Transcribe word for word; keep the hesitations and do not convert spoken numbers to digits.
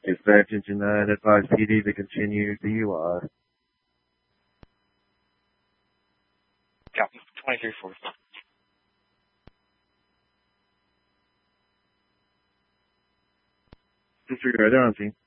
Dispatch engine nine, advise P D to continue D U I. Copy. twenty-three forty-four. Disregard, they're on scene.